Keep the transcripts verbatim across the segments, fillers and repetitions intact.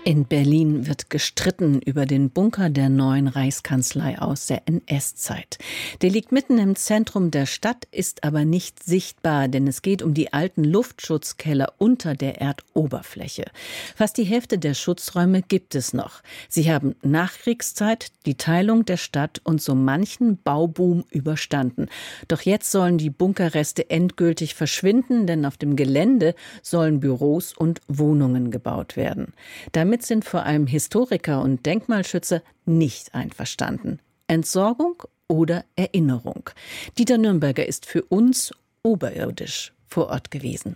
In Berlin wird gestritten über den Bunker der neuen Reichskanzlei aus der N S-Zeit. Der liegt mitten im Zentrum der Stadt, ist aber nicht sichtbar, denn es geht um die alten Luftschutzkeller unter der Erdoberfläche. Fast die Hälfte der Schutzräume gibt es noch. Sie haben Nachkriegszeit, die Teilung der Stadt und so manchen Bauboom überstanden. Doch jetzt sollen die Bunkerreste endgültig verschwinden, denn auf dem Gelände sollen Büros und Wohnungen gebaut werden. Damit sind vor allem Historiker und Denkmalschützer nicht einverstanden. Entsorgung oder Erinnerung? Dieter Nürnberger ist für uns oberirdisch vor Ort gewesen.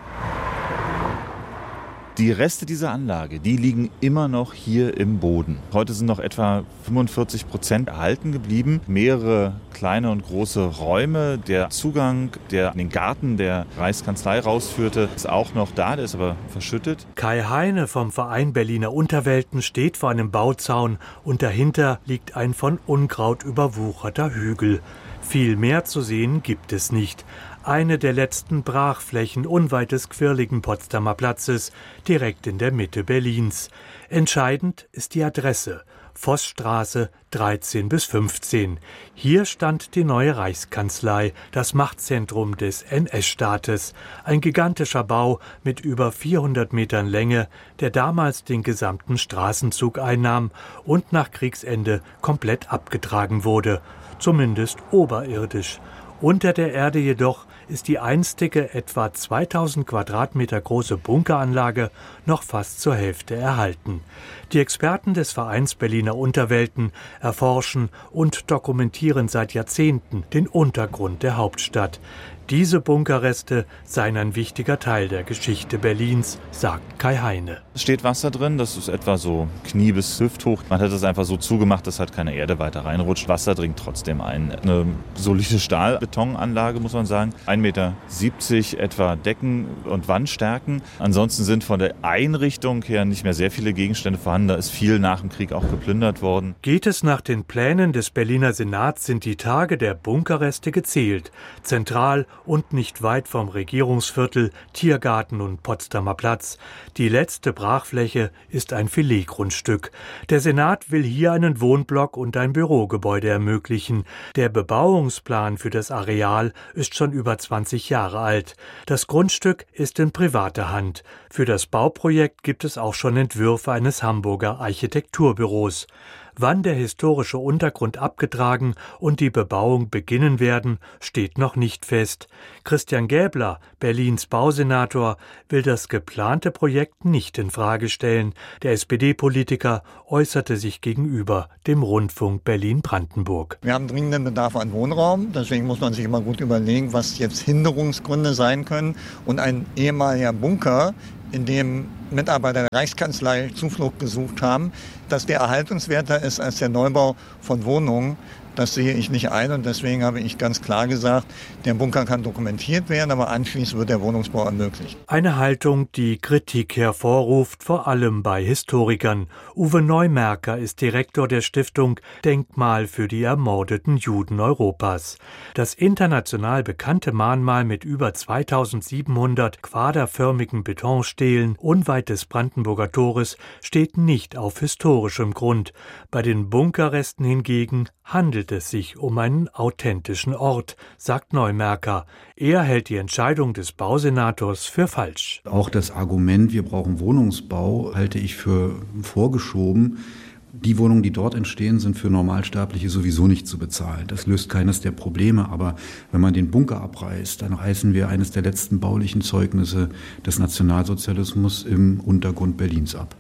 Die Reste dieser Anlage, die liegen immer noch hier im Boden. Heute sind noch etwa fünfundvierzig Prozent erhalten geblieben. Mehrere kleine und große Räume. Der Zugang, der in den Garten der Reichskanzlei rausführte, ist auch noch da, der ist aber verschüttet. Kai Heine vom Verein Berliner Unterwelten steht vor einem Bauzaun und dahinter liegt ein von Unkraut überwucherter Hügel. Viel mehr zu sehen gibt es nicht. Eine der letzten Brachflächen unweit des quirligen Potsdamer Platzes, direkt in der Mitte Berlins. Entscheidend ist die Adresse: Vossstraße dreizehn bis fünfzehn. Hier stand die neue Reichskanzlei, das Machtzentrum des N S-Staates. Ein gigantischer Bau mit über vierhundert Metern Länge, der damals den gesamten Straßenzug einnahm und nach Kriegsende komplett abgetragen wurde. Zumindest oberirdisch. Unter der Erde jedoch ist die einstige, etwa zweitausend Quadratmeter große Bunkeranlage noch fast zur Hälfte erhalten. Die Experten des Vereins Berliner Unterwelten erforschen und dokumentieren seit Jahrzehnten den Untergrund der Hauptstadt. Diese Bunkerreste seien ein wichtiger Teil der Geschichte Berlins, sagt Kai Heine. Es steht Wasser drin, das ist etwa so Knie bis hüfthoch. Man hat es einfach so zugemacht, dass halt keine Erde weiter reinrutscht. Wasser dringt trotzdem ein. Eine solide Stahlbetonanlage, muss man sagen. ein Meter siebzig etwa Decken- und Wandstärken. Ansonsten sind von der Einrichtung her nicht mehr sehr viele Gegenstände vorhanden. Da ist viel nach dem Krieg auch geplündert worden. Geht es nach den Plänen des Berliner Senats, sind die Tage der Bunkerreste gezählt. Zentral und nicht weit vom Regierungsviertel, Tiergarten und Potsdamer Platz. Die letzte Brachfläche ist ein Filetgrundstück. Der Senat will hier einen Wohnblock und ein Bürogebäude ermöglichen. Der Bebauungsplan für das Areal ist schon über zwanzig Jahre alt. Das Grundstück ist in privater Hand. Für das Bauprojekt gibt es auch schon Entwürfe eines Hamburger Architekturbüros. Wann der historische Untergrund abgetragen und die Bebauung beginnen werden, steht noch nicht fest. Christian Gäbler, Berlins Bausenator, will das geplante Projekt nicht in Frage stellen. Der S P D-Politiker äußerte sich gegenüber dem Rundfunk Berlin-Brandenburg. Wir haben dringenden Bedarf an Wohnraum, deswegen muss man sich immer gut überlegen, was jetzt Hinderungsgründe sein können. Und ein ehemaliger Bunker, in dem Mitarbeiter der Reichskanzlei Zuflucht gesucht haben, dass der erhaltenswerter ist als der Neubau von Wohnungen. Das sehe ich nicht ein und deswegen habe ich ganz klar gesagt, der Bunker kann dokumentiert werden, aber anschließend wird der Wohnungsbau ermöglicht. Eine Haltung, die Kritik hervorruft, vor allem bei Historikern. Uwe Neumerker ist Direktor der Stiftung Denkmal für die ermordeten Juden Europas. Das international bekannte Mahnmal mit über zweitausendsiebenhundert quaderförmigen Betonstelen unweit des Brandenburger Tores steht nicht auf historischem Grund. Bei den Bunkerresten hingegen handelt es sich um einen authentischen Ort, sagt Neumerker. Er hält die Entscheidung des Bausenators für falsch. Auch das Argument, wir brauchen Wohnungsbau, halte ich für vorgeschoben. Die Wohnungen, die dort entstehen, sind für Normalsterbliche sowieso nicht zu bezahlen. Das löst keines der Probleme. Aber wenn man den Bunker abreißt, dann reißen wir eines der letzten baulichen Zeugnisse des Nationalsozialismus im Untergrund Berlins ab.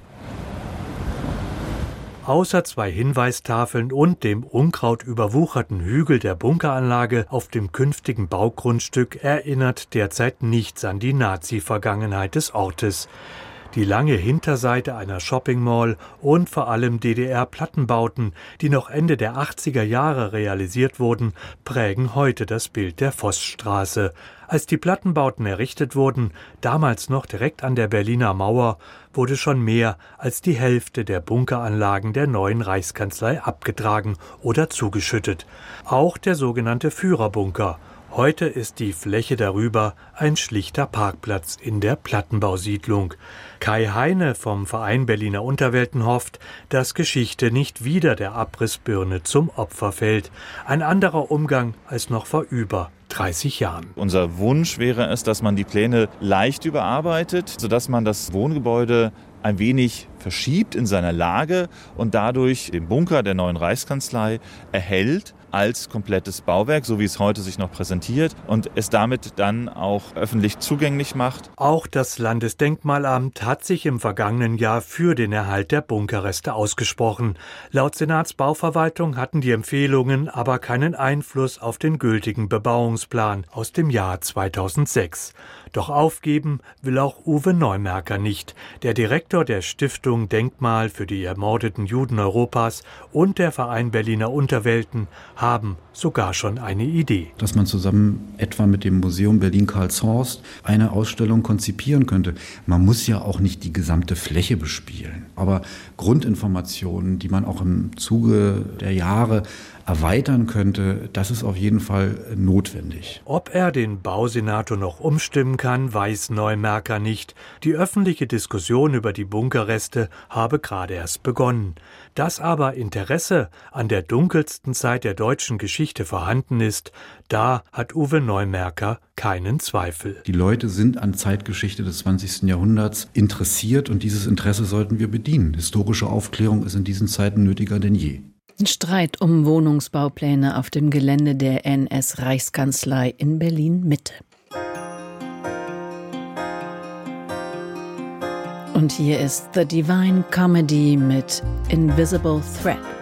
Außer zwei Hinweistafeln und dem unkrautüberwucherten Hügel der Bunkeranlage auf dem künftigen Baugrundstück erinnert derzeit nichts an die Nazi-Vergangenheit des Ortes. Die lange Hinterseite einer Shoppingmall und vor allem D D R-Plattenbauten, die noch Ende der achtziger Jahre realisiert wurden, prägen heute das Bild der Vossstraße. Als die Plattenbauten errichtet wurden, damals noch direkt an der Berliner Mauer, wurde schon mehr als die Hälfte der Bunkeranlagen der neuen Reichskanzlei abgetragen oder zugeschüttet. Auch der sogenannte Führerbunker. Heute ist die Fläche darüber ein schlichter Parkplatz in der Plattenbausiedlung. Kai Heine vom Verein Berliner Unterwelten hofft, dass Geschichte nicht wieder der Abrissbirne zum Opfer fällt. Ein anderer Umgang als noch vor über dreißig Jahren. Unser Wunsch wäre es, dass man die Pläne leicht überarbeitet, sodass man das Wohngebäude ein wenig verschiebt in seiner Lage und dadurch den Bunker der neuen Reichskanzlei erhält als komplettes Bauwerk, so wie es heute sich noch präsentiert, und es damit dann auch öffentlich zugänglich macht. Auch das Landesdenkmalamt hat sich im vergangenen Jahr für den Erhalt der Bunkerreste ausgesprochen. Laut Senatsbauverwaltung hatten die Empfehlungen aber keinen Einfluss auf den gültigen Bebauungsplan aus dem Jahr zweitausendsechs. Doch aufgeben will auch Uwe Neumerker nicht. Der Direktor der Stiftung Denkmal für die ermordeten Juden Europas und der Verein Berliner Unterwelten haben sogar schon eine Idee. Dass man zusammen etwa mit dem Museum Berlin-Karlshorst eine Ausstellung konzipieren könnte. Man muss ja auch nicht die gesamte Fläche bespielen, aber Grundinformationen, die man auch im Zuge der Jahre erweitern könnte, das ist auf jeden Fall notwendig. Ob er den Bausenator noch umstimmen kann, weiß Neumerker nicht. Die öffentliche Diskussion über die Bunkerreste habe gerade erst begonnen. Dass aber Interesse an der dunkelsten Zeit der deutschen Geschichte vorhanden ist, da hat Uwe Neumerker keinen Zweifel. Die Leute sind an Zeitgeschichte des zwanzigsten Jahrhunderts interessiert und dieses Interesse sollten wir bedienen. Historische Aufklärung ist in diesen Zeiten nötiger denn je. Streit um Wohnungsbaupläne auf dem Gelände der N S-Reichskanzlei in Berlin-Mitte. Und hier ist The Divine Comedy mit Invisible Thread.